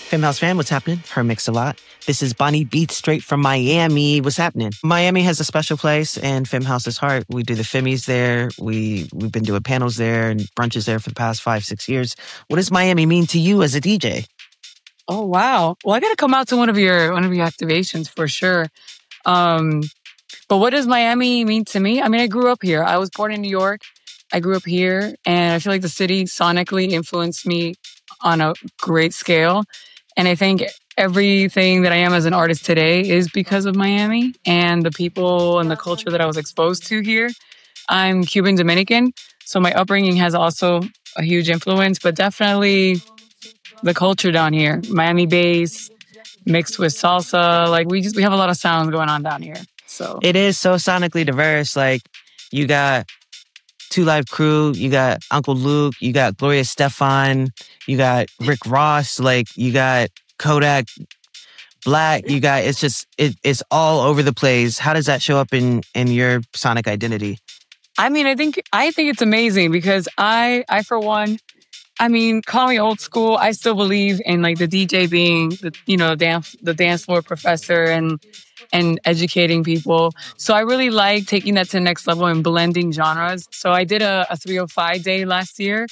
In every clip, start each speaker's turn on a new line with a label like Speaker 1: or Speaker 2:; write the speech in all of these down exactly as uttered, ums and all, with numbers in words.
Speaker 1: Femhouse fam, what's happening? Her Mix a Lot. This is Bonnie Beats straight from Miami. What's happening? Miami has a special place in Femhouse's heart. We do the Femmies there. We, we've been doing panels there and brunches there for the past five, six years. What does Miami mean to you as a D J?
Speaker 2: Oh, wow. Well, I got to come out to one of your one of your activations for sure. Um, but what does Miami mean to me? I mean, I grew up here. I was born in New York. I grew up here, and I feel like the city sonically influenced me on a great scale. And I think everything that I am as an artist today is because of Miami and the people and the culture that I was exposed to here. I'm Cuban Dominican, so my upbringing has also a huge influence, but definitely the culture down here, Miami bass mixed with salsa. Like we just, we have a lot of sounds going on down here. So
Speaker 1: it is so sonically diverse. Like you got Two Live Crew, you got Uncle Luke, you got Gloria Estefan, you got Rick Ross, like you got Kodak Black, you got, it's just, it, it's all over the place. How does that show up in, in your sonic identity?
Speaker 2: I mean, I think, I think it's amazing because I, I for one, I mean, call me old school. I still believe in like the D J being the, you know, dance, the dance floor professor and, and educating people. So I really like taking that to the next level and blending genres. So I did a, a three oh five day last year.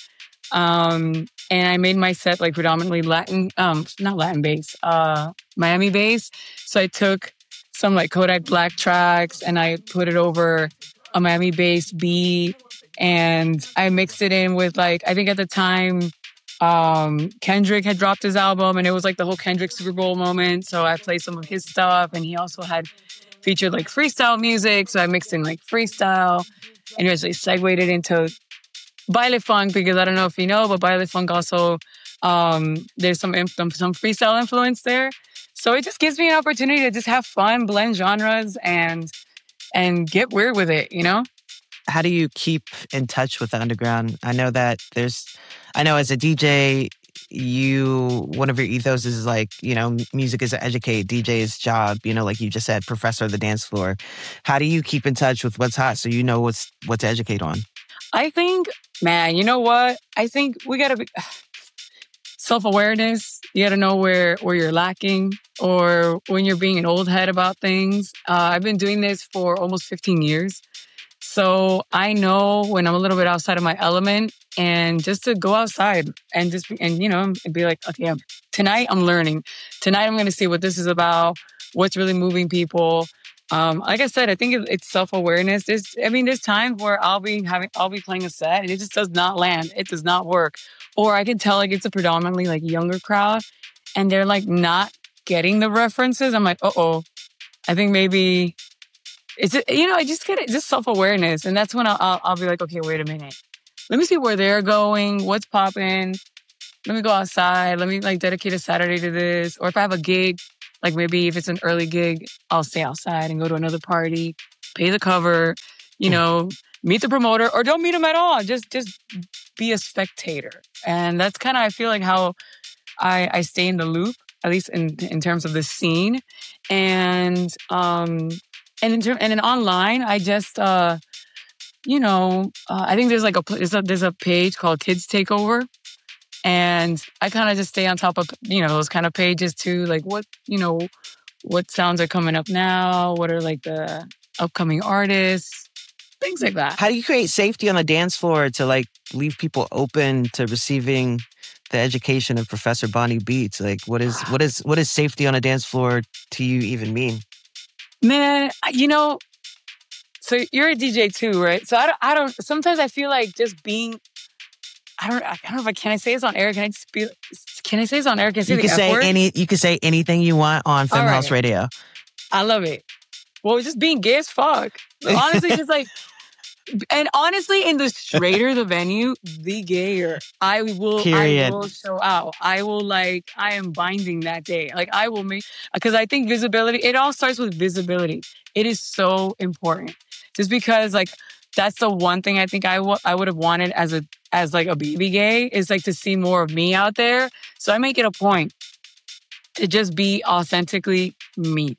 Speaker 2: Um, and I made my set like predominantly Latin, um, not Latin bass, uh, Miami bass. So I took some like Kodak Black tracks and I put it over a Miami bass beat. And I mixed it in with like, I think at the time, um, Kendrick had dropped his album and it was like the whole Kendrick Super Bowl moment. So I played some of his stuff and he also had featured like freestyle music. So I mixed in like freestyle and eventually segued it into baile funk because I don't know if you know, but baile funk also, um, there's some, some, some freestyle influence there. So it just gives me an opportunity to just have fun, blend genres and, and get weird with it, you know?
Speaker 1: How do you keep in touch with the underground? I know that there's, I know as a D J, you, one of your ethos is like, you know, music is to educate, D J's job, you know, like you just said, professor of the dance floor. How do you keep in touch with what's hot so you know what's, what to educate on?
Speaker 2: I think, man, you know what? I think we gotta be self-awareness. You gotta know where, where you're lacking or when you're being an old head about things. Uh, I've been doing this for almost fifteen years. So I know when I'm a little bit outside of my element and just to go outside and just, be, and you know, and be like, okay, I'm, tonight I'm learning. Tonight I'm going to see what this is about, what's really moving people. Um, like I said, I think it, it's self-awareness. There's, I mean, there's times where I'll be having, I'll be playing a set and it just does not land. It does not work. Or I can tell like it's a predominantly like younger crowd and they're like not getting the references. I'm like, uh-oh, I think maybe... It's, you know, I just get it, just self-awareness. And that's when I'll, I'll, I'll be like, okay, wait a minute. Let me see where they're going, what's popping. Let me go outside. Let me like dedicate a Saturday to this. Or if I have a gig, like maybe if it's an early gig, I'll stay outside and go to another party, pay the cover, you know, meet the promoter or don't meet him at all. Just, just be a spectator. And that's kind of, I feel like how I, I stay in the loop, at least in, in terms of the scene. And, um, And in term, and in online, I just, uh, you know, uh, I think there's like a there's, a there's a page called Kids Takeover, and I kind of just stay on top of you know those kind of pages too. Like what you know, what sounds are coming up now? What are like the upcoming artists? Things like that.
Speaker 1: How do you create safety on the dance floor to like leave people open to receiving the education of Professor Bonnie Beats? Like, what is what is what is safety on a dance floor to you even mean?
Speaker 2: Man, you know, so you're a D J too, right? So I don't, I don't, sometimes I feel like just being, I don't, I don't know if I, can I say this on air? Can I just be, can I say this on air? Can I say
Speaker 1: you
Speaker 2: the
Speaker 1: can
Speaker 2: F
Speaker 1: say
Speaker 2: word?
Speaker 1: any, you can say anything you want on Femhouse
Speaker 2: right.
Speaker 1: Radio.
Speaker 2: I love it. Well, just being gay as fuck. Honestly, just like, and honestly, in the straighter the venue, the gayer I will,
Speaker 1: Period.
Speaker 2: I will show out. I will like, I am binding that day. Like I will make, because I think visibility, it all starts with visibility. It is so important. Just because like, that's the one thing I think I, w- I would have wanted as a, as like a baby gay is like to see more of me out there. So I make it a point to just be authentically me.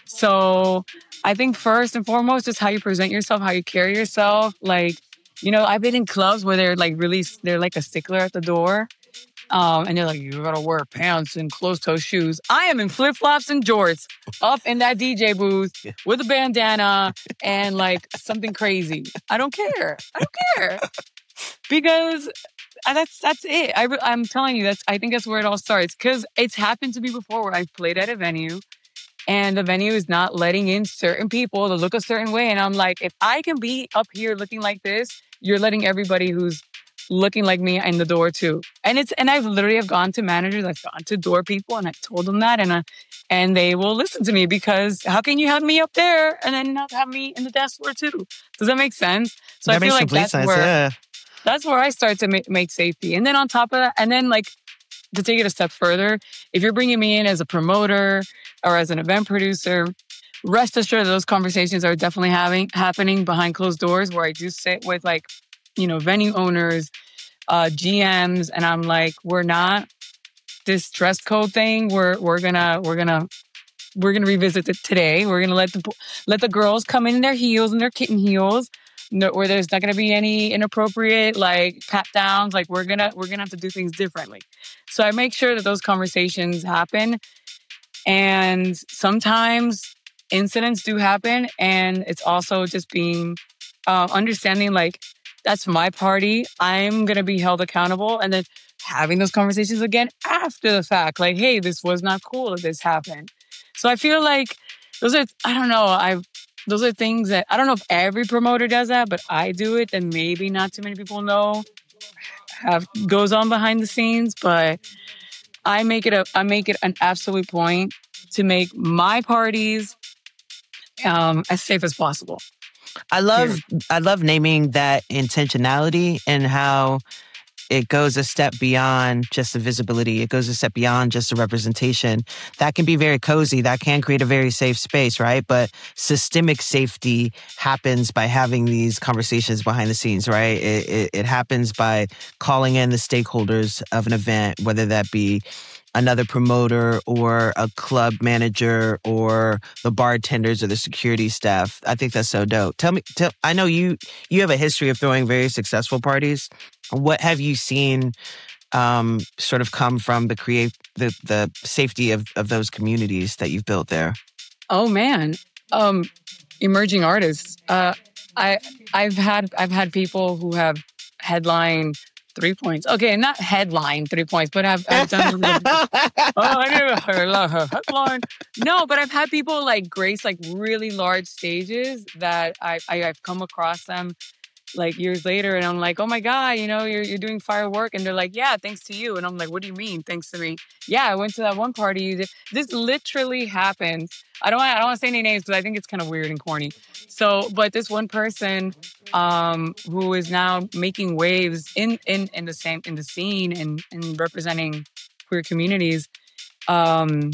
Speaker 2: So I think first and foremost is how you present yourself, how you carry yourself. Like, you know, I've been in clubs where they're like really, they're like a stickler at the door. Um, and they're like, you gotta wear pants and closed-toe shoes. I am in flip-flops and jorts up in that D J booth with a bandana and like something crazy. I don't care. I don't care. Because that's that's it. I, I'm telling you, that's I think that's where it all starts. Because it's happened to me before where I played at a venue and the venue is not letting in certain people to look a certain way. And I'm like, if I can be up here looking like this, you're letting everybody who's looking like me in the door too. And it's and I've literally have gone to managers, I've gone to door people, and I've told them that, and I, and they will listen to me because how can you have me up there and then not have me in the dance floor too? Does that make sense? So
Speaker 1: that
Speaker 2: I feel
Speaker 1: makes
Speaker 2: like
Speaker 1: complete
Speaker 2: that's
Speaker 1: sense.
Speaker 2: where
Speaker 1: Yeah.
Speaker 2: that's where I start to make, make safety, and then on top of that, and then like. To take it a step further, if you're bringing me in as a promoter or as an event producer, rest assured that those conversations are definitely having happening behind closed doors where I do sit with like, you know, venue owners, uh, G Ms, and I'm like, we're not this dress code thing. We're we're gonna we're gonna we're gonna revisit it today. We're gonna let the let the girls come in their heels and their kitten heels. No, where there's not going to be any inappropriate like pat downs. Like we're gonna we're gonna have to do things differently. So I make sure that those conversations happen. And sometimes incidents do happen, and it's also just being uh, understanding like that's my party. I'm gonna be held accountable, and then having those conversations again after the fact. Like, hey, this was not cool if this happened. So I feel like those are I don't know I've. Those are things that I don't know if every promoter does that, but I do it, and maybe not too many people know have goes on behind the scenes. But I make it a I make it an absolute point to make my parties um, as safe as possible.
Speaker 1: I love I love naming that intentionality and how it goes a step beyond just the visibility. It goes a step beyond just the representation. That can be very cozy. That can create a very safe space, right? But systemic safety happens by having these conversations behind the scenes, right? It, it, it happens by calling in the stakeholders of an event, whether that be another promoter or a club manager or the bartenders or the security staff. I think that's so dope. Tell me, tell, I know you you have a history of throwing very successful parties. What have you seen um, sort of come from the create the the safety of, of those communities that you've built there?
Speaker 2: Oh man, um, emerging artists. Uh, I I've had I've had people who have headlined three points. Okay, not headline three points, but I've, I've done. oh, I never heard headline. No, but I've had people like grace like really large stages that I, I I've come across them like years later, and I'm like, oh my god, you know, you're you're doing firework, and they're like, yeah, thanks to you, and I'm like, what do you mean, thanks to me? Yeah, I went to that one party. You did. This literally happened. I don't I don't want to say any names because I think it's kind of weird and corny. So, but this one person um, who is now making waves in in in the same in the scene and and representing queer communities. Um,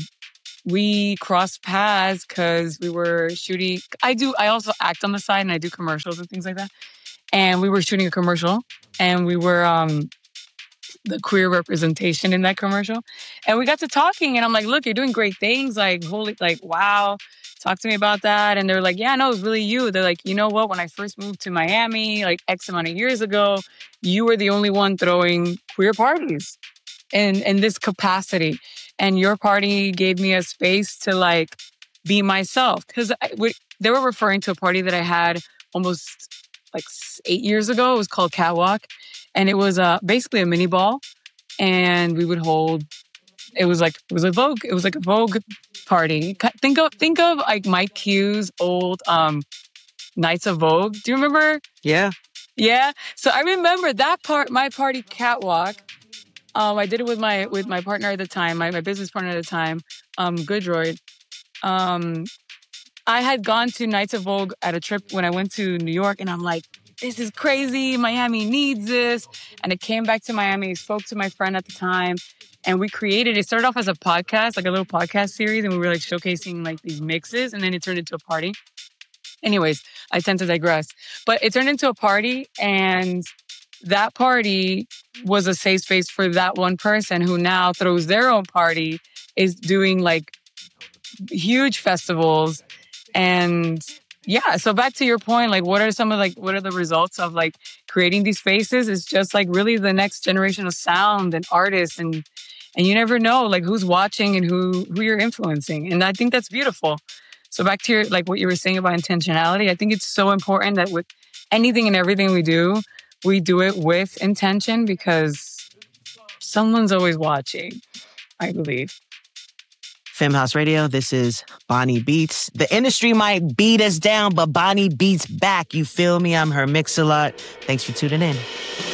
Speaker 2: we crossed paths because we were shooting. I do. I also act on the side, and I do commercials and things like that. And we were shooting a commercial, and we were um, the queer representation in that commercial. And we got to talking, and I'm like, look, you're doing great things. Like, holy, like, wow, talk to me about that. And they're like, yeah, no, it's really you. They're like, you know what? When I first moved to Miami, like X amount of years ago, you were the only one throwing queer parties in, in this capacity. And your party gave me a space to like be myself. Because they were referring to a party that I had almost like eight years ago. It was called Catwalk. And it was uh, basically a mini ball. And we would hold, it was like, it was a Vogue, it was like a Vogue party. Think of, think of like Mike Q's old um, Nights of Vogue. Do you remember?
Speaker 1: Yeah.
Speaker 2: Yeah. So I remember that part, my party Catwalk. Um, I did it with my, with my partner at the time, my, my business partner at the time, um, Goodroid. Um, I had gone to Nights of Vogue at a trip when I went to New York, and I'm like, this is crazy. Miami needs this. And it came back to Miami. I spoke to my friend at the time, and we created, it started off as a podcast, like a little podcast series, and we were like showcasing like these mixes, and then it turned into a party. Anyways, I tend to digress. But it turned into a party, and that party was a safe space for that one person who now throws their own party, is doing like huge festivals. And Yeah. So back to your point, like, what are some of like, what are the results of like creating these spaces? It's just like really the next generation of sound and artists, and and you never know like who's watching and who who you're influencing, and I think that's beautiful. So back to your like what you were saying about intentionality, I think it's so important that with anything and everything we do, we do it with intention because someone's always watching, I believe.
Speaker 1: Femhouse Radio, this is Bonnie Beats. The industry might beat us down, but Bonnie beats back. You feel me? I'm her Mix-a-Lot. Thanks for tuning in.